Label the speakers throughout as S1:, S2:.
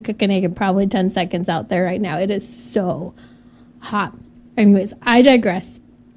S1: cook an egg in probably 10 seconds out there right now. It is so hot. Anyways, I digress.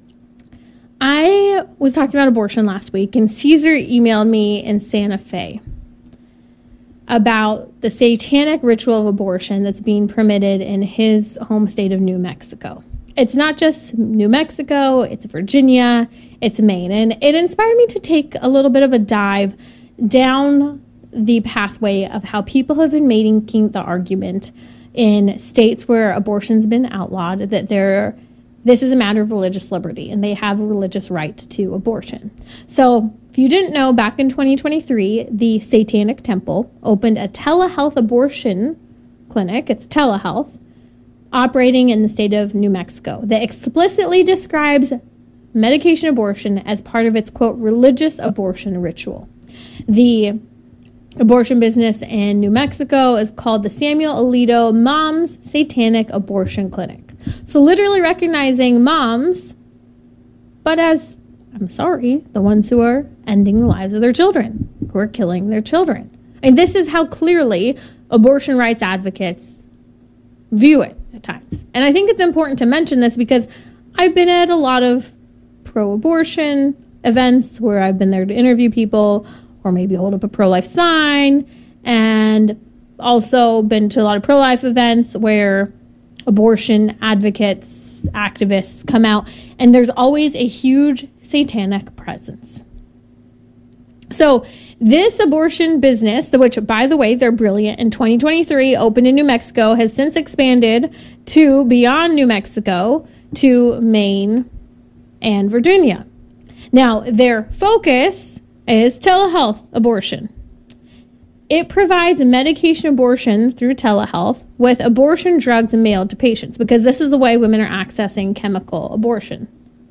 S1: I was talking about abortion last week, and Caesar emailed me in Santa Fe about the satanic ritual of abortion that's being permitted in his home state of New Mexico. It's not just New Mexico, it's Virginia, it's Maine. And it inspired me to take a little bit of a dive down the pathway of how people have been making the argument in states where abortion's been outlawed that this is a matter of religious liberty and they have a religious right to abortion. So if you didn't know, back in 2023, the Satanic Temple opened a telehealth abortion clinic. It's telehealth, operating in the state of New Mexico, that explicitly describes medication abortion as part of its, quote, religious abortion ritual. The abortion business in New Mexico is called the Samuel Alito Moms Satanic Abortion Clinic. So literally recognizing moms, but as, I'm sorry, the ones who are ending the lives of their children, who are killing their children. And this is how clearly abortion rights advocates view it at times. And I think it's important to mention this because I've been at a lot of pro-abortion events where I've been there to interview people or maybe hold up a pro-life sign, and also been to a lot of pro-life events where abortion advocates, activists come out, and there's always a huge satanic presence. So this abortion business, which, by the way, they're brilliant, in 2023, opened in New Mexico, has since expanded to beyond New Mexico to Maine and Virginia. Now, their focus is telehealth abortion. It provides medication abortion through telehealth with abortion drugs mailed to patients, because this is the way women are accessing chemical abortion.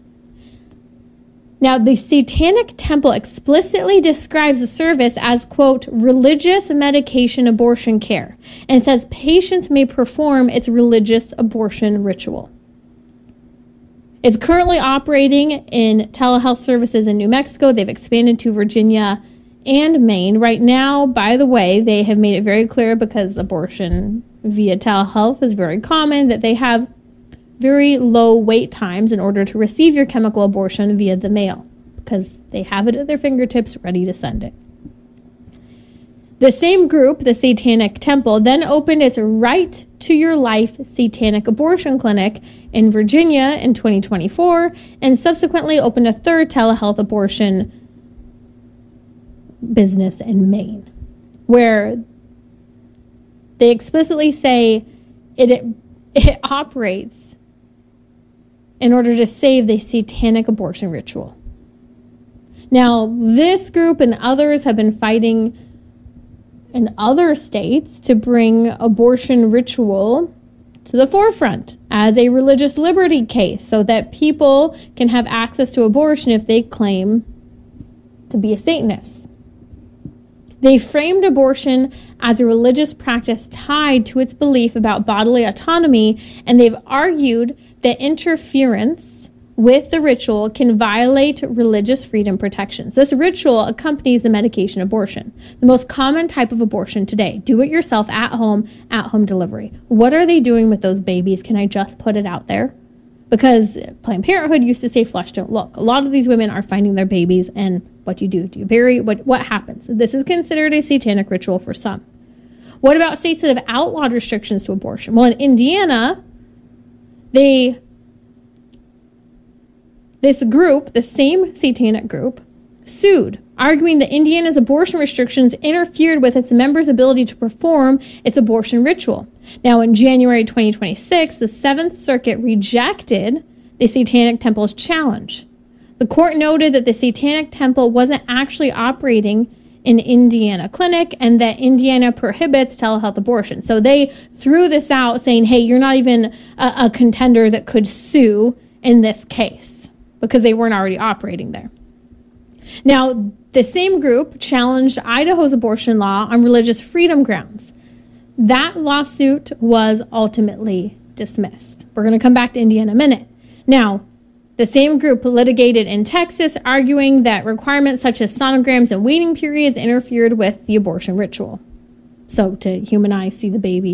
S1: Now, the Satanic Temple explicitly describes the service as, quote, religious medication abortion care, and says patients may perform its religious abortion ritual. It's currently operating in telehealth services in New Mexico. They've expanded to Virginia and Maine. Right now, by the way, they have made it very clear, because abortion via telehealth is very common, that they have very low wait times in order to receive your chemical abortion via the mail, because they have it at their fingertips ready to send it. The same group, the Satanic Temple, then opened its Right to Your Life Satanic Abortion Clinic in Virginia in 2024, and subsequently opened a third telehealth abortion business in Maine, where they explicitly say it operates in order to save the satanic abortion ritual. Now, this group and others have been fighting in other states to bring abortion ritual to the forefront as a religious liberty case, so that people can have access to abortion if they claim to be a Satanist. They framed abortion as a religious practice tied to its belief about bodily autonomy, and they've argued that interference with the ritual can violate religious freedom protections. This ritual accompanies the medication abortion, the most common type of abortion today. Do it yourself at home delivery. What are they doing with those babies? Can I just put it out there? Because Planned Parenthood used to say flesh don't look. A lot of these women are finding their babies, and what do? Do you bury? What happens? This is considered a satanic ritual for some. What about states that have outlawed restrictions to abortion? Well, in Indiana, this group, the same satanic group, sued, arguing that Indiana's abortion restrictions interfered with its members' ability to perform its abortion ritual. Now, in January 2026, the Seventh Circuit rejected the Satanic Temple's challenge. The court noted that the Satanic Temple wasn't actually operating an Indiana clinic, and that Indiana prohibits telehealth abortion. So they threw this out, saying, hey, you're not even a contender that could sue in this case, because they weren't already operating there. Now, the same group challenged Idaho's abortion law on religious freedom grounds. That lawsuit was ultimately dismissed. We're going to come back to India in a minute. Now, the same group litigated in Texas, arguing that requirements such as sonograms and waiting periods interfered with the abortion ritual. So to human eyes, see the baby